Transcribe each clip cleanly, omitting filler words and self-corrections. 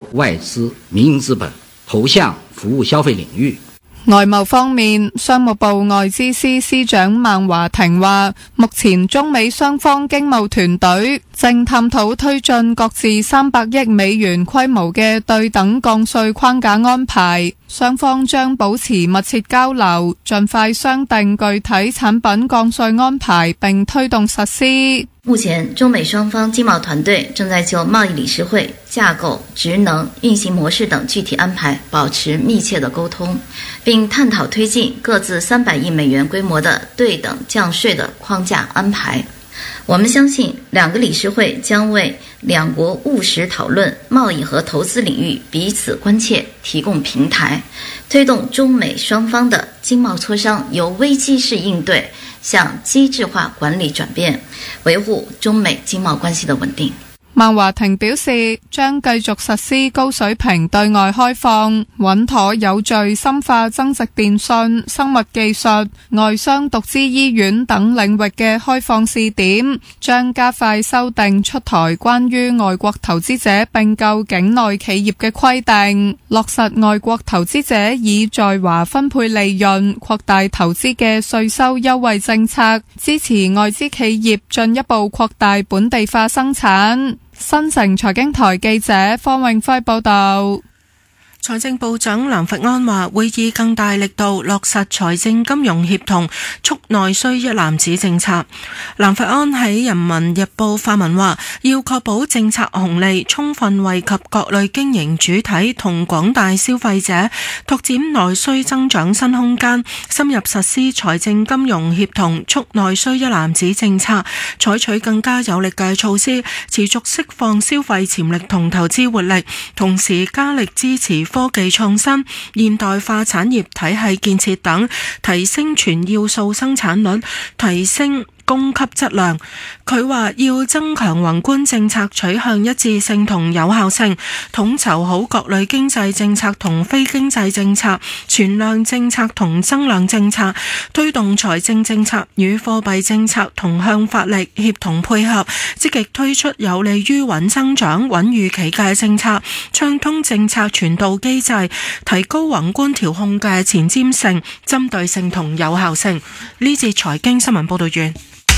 外資、民營資本投向服務消費領域。 外貿方面，商務部外資司司長孟華庭話，目前中美雙方經貿團隊正探討推進各自300億美元規模嘅對等降稅框架安排，雙方將保持密切交流，盡快商定具體產品降稅安排並推動實施。 目前中美雙方經貿團隊正在就貿易理事會架構、職能、運行模式等具體安排保持密切的溝通，並探討推進各自300億美元規模的對等降稅的框架安排。我們相信兩個理事會將為兩國務實討論貿易和投資領域彼此關切提供平台，推動中美雙方的經貿磋商由危機式應對向機制化管理轉變，維護中美經貿關係的穩定。 孟華庭表示，將繼續實施高水平對外開放，穩妥有序深化增值電訊、生物技術、外商獨資醫院等領域嘅開放試點，將加快修訂出台關於外國投資者併購境內企業嘅規定，落實外國投資者以在華分配利潤、擴大投資嘅稅收優惠政策，支持外資企業進一步擴大本地化生產。新城財經台記者方永輝報道。 財政部長藍佛安話，會以更大力度落實財政金融協同促內需一籃子政策。藍佛安喺人民日報發文話，要確保政策紅利充分惠及各類經營主體同廣大消費者，拓展內需增長新空間，深入實施財政金融協同促內需一籃子政策，採取更加有力嘅措施，持續釋放消費潛力同投資活力，同時加力支持科技創新、現代化產業體系建設等，提升全要素生產率，提升供給質量。佢話要增強宏觀政策取向一致性同有效性，統籌好各類經濟政策同非經濟政策、存量政策同增量政策，推動財政政策與貨幣政策同向發力協同配合，積極推出有利於穩增長、穩預期嘅政策，暢通政策傳導機制，提高宏觀調控嘅前瞻性、針對性同有效性。呢節財經新聞報道完。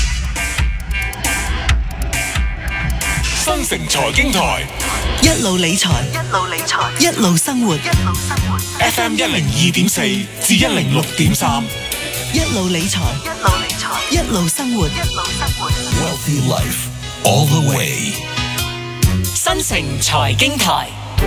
新城財經台一路理財，一路生活。 FM 102.4至106.3， 一路理財，一路生活。 Wealthy Life all the way。 新城財經台，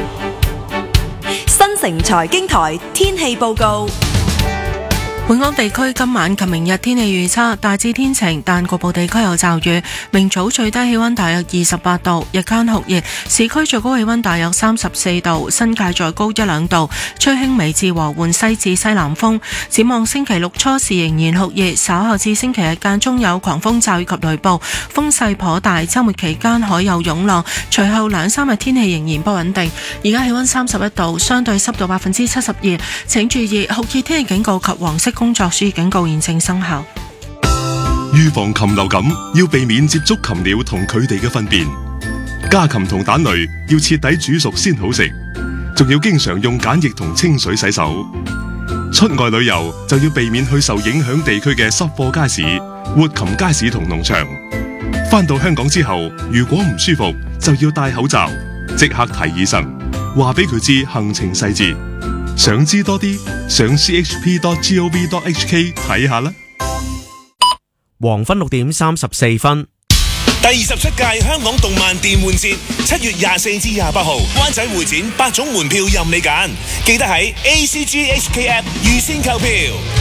新城財經台天氣報告。 本港地區今晚及明日天氣預測，大致天晴，但局部地區有驟雨。明早最低氣溫大約28度，日間酷熱，市區最高氣溫大約34度，新界再高1-2度，吹輕微至和緩西至西南風。展望星期六初時仍然酷熱，稍後至星期日間中有狂風驟雨及雷暴，風勢頗大。週末期間海有湧浪，隨後2-3日天氣仍然不穩定。而家氣溫31度，相對濕度72%，請注意酷熱天氣警告及黃色工作暑熱警告現正生效。 預防禽流感，要避免接觸禽鳥同佢哋嘅糞便。家禽同蛋類要徹底煮熟先好食，仲要經常用鹼液同清水洗手。出外旅遊就要避免去受影響地區嘅濕貨街市、活禽街市同農場。返到香港之後，如果唔舒服，就要戴口罩，即刻睇醫生，話俾佢知行程細節。想知多啲，上 chp.gov.hk 睇下啦。 黃昏6點34分。 第27屆香港動漫電玩節7月24至28號灣仔會展8種門票任你揀，記得喺 ACG HK App 預先購票。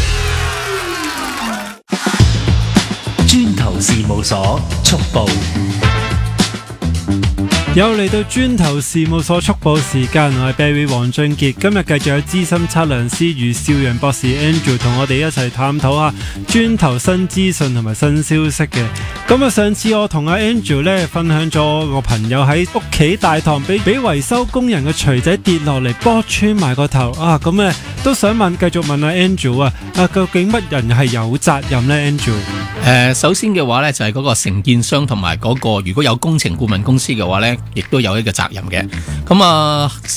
磚頭事務所速報。 又嚟到磚頭事務所速報時間，我係 Barry 黃俊傑，今日繼續有資深測量師余少陽博士 Andrew 同我哋一齊探討下磚頭新資訊同埋新消息嘅。咁啊，上次我同阿 Andrew 咧分享咗我朋友喺屋企大堂俾維修工人嘅錘仔跌落嚟，剝穿埋個頭啊！咁咧都想繼續問阿 Andrew 啊，究竟乜人係有責任呢 Andrew？ 首先嘅話呢，就係嗰個承建商同埋嗰個如果有工程顧問公司嘅話呢，亦都有一個責任嘅。咁啊。